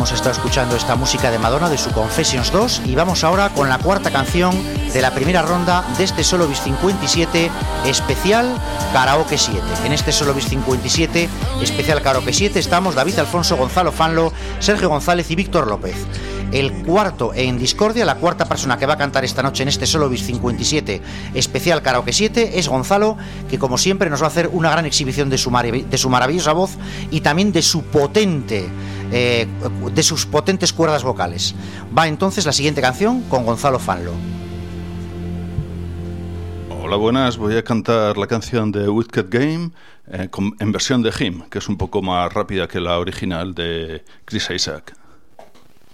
hemos estado escuchando esta música de Madonna de su Confessions 2 y vamos ahora con la cuarta canción de la primera ronda de este Solo Bis 57 especial Karaoke 7. En este Solo Bis 57 especial Karaoke 7 estamos David Alfonso, Gonzalo Fanlo, Sergio González y Víctor López. El cuarto en discordia, la cuarta persona que va a cantar esta noche en este Solo Bis 57 especial Karaoke 7 es Gonzalo, que como siempre nos va a hacer una gran exhibición de su maravillosa voz y también de sus potentes cuerdas vocales. Va entonces la siguiente canción con Gonzalo Fanlo. Hola, buenas. Voy a cantar la canción de Wicked Game en versión de Him, que es un poco más rápida que la original de Chris Isaak.